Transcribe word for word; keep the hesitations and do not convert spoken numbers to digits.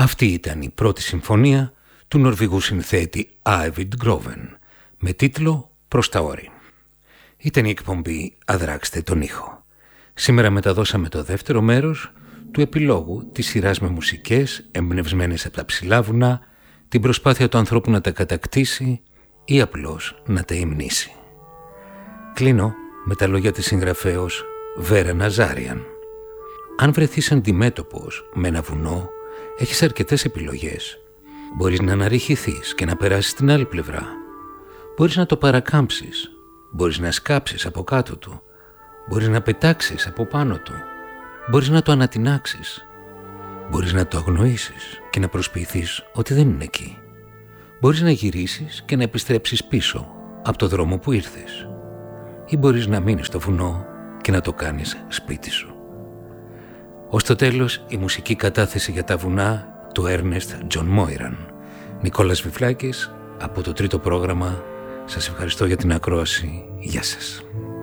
Αυτή ήταν η πρώτη συμφωνία του Νορβηγού συνθέτη Arvid Groven με τίτλο «Προς τα όρη». Ήταν η εκπομπή «Αδράξτε τον ήχο». Σήμερα μεταδώσαμε το δεύτερο μέρος του επιλόγου της σειράς με μουσικές εμπνευσμένες από τα ψηλά βουνά, την προσπάθεια του ανθρώπου να τα κατακτήσει ή απλώς να τα υμνήσει. Κλείνω με τα λόγια της συγγραφέως Βέρα Ναζάριαν. Αν βρεθείς αντιμέτωπος με ένα βουνό, έχεις αρκετές επιλογές. Μπορείς να αναρριχηθείς και να περάσεις στην άλλη πλευρά. Μπορείς να το παρακάμψεις. Μπορείς να σκάψεις από κάτω του. Μπορείς να πετάξεις από πάνω του. Μπορείς να το ανατινάξεις. Μπορείς να το αγνοήσεις και να προσποιηθείς ότι δεν είναι εκεί. Μπορείς να γυρίσεις και να επιστρέψεις πίσω από το δρόμο που ήρθες. Ή μπορείς να μείνεις στο βουνό και να το κάνεις σπίτι σου. Ως το τέλος, η μουσική κατάθεση για τα βουνά του Ernest John Moiran. Νικόλας Βιφλάκης από το τρίτο πρόγραμμα. Σας ευχαριστώ για την ακρόαση. Γεια σας.